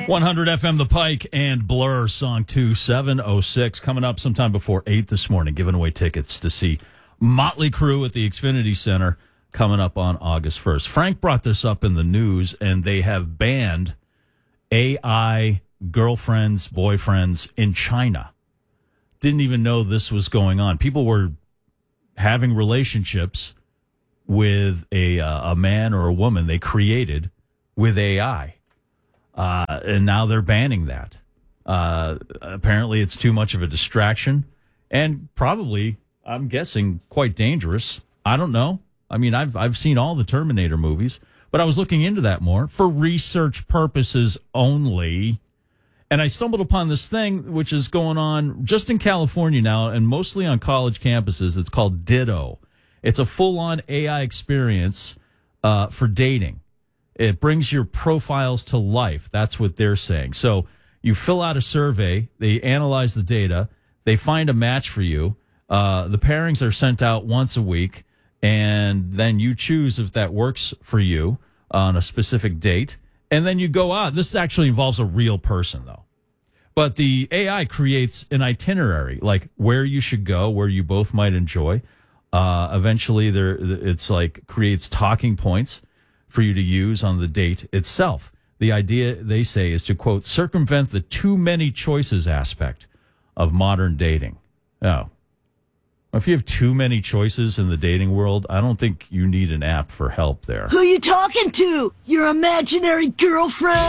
100 FM The Pike and Blur, song 2706, coming up sometime before 8 this morning, giving away tickets to see Motley Crue at the Xfinity Center coming up on August 1st. Frank brought this up in the news, and they have banned AI girlfriends, boyfriends in China. Didn't even know this was going on. People were having relationships with a man or a woman they created with AI. And now they're banning that. Apparently it's too much of a distraction and probably, I'm guessing, quite dangerous. I don't know. I mean, I've seen all the Terminator movies, but I was looking into that more for research purposes only. And I stumbled upon this thing which is going on just in California now and mostly on college campuses. It's called Ditto. It's a full-on AI experience for dating. It brings your profiles to life. That's what they're saying. So you fill out a survey. They analyze the data. They find a match for you. The pairings are sent out once a week, and then you choose if that works for you on a specific date. And then you go out. This actually involves a real person, though. But the AI creates an itinerary, like where you should go, where you both might enjoy. Eventually, it's like creates talking points for you to use on the date itself. The idea, they say, is to, quote, circumvent the too many choices aspect of modern dating. Now, if you have too many choices in the dating world, I don't think you need an app for help there. Who you talking to? Your imaginary girlfriend?